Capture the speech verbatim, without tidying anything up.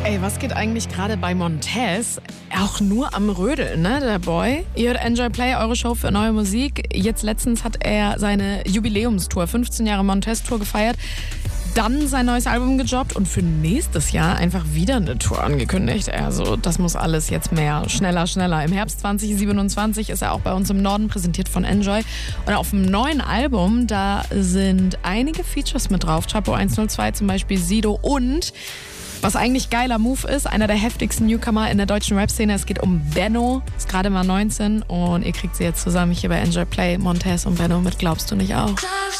Ey, was geht eigentlich gerade bei Montez? Auch nur am Rödeln, ne, der Boy. Ihr hört Enjoy Play, eure Show für neue Musik. Jetzt letztens hat er seine Jubiläumstour, fünfzehn Jahre Montez-Tour gefeiert. Dann sein neues Album gejobbt und für nächstes Jahr einfach wieder eine Tour angekündigt. Also das muss alles jetzt mehr, schneller, schneller. Im Herbst zwanzig siebenundzwanzig ist er auch bei uns im Norden, präsentiert von Enjoy. Und auf dem neuen Album, da sind einige Features mit drauf. Chapo hundertzwei zum Beispiel, Sido und... Was eigentlich geiler Move ist, einer der heftigsten Newcomer in der deutschen Rap-Szene. Es geht um Benno, ist gerade mal neunzehn und ihr kriegt sie jetzt zusammen hier bei Enjoy Play. Montez und Benno mit Glaubst du nicht auch?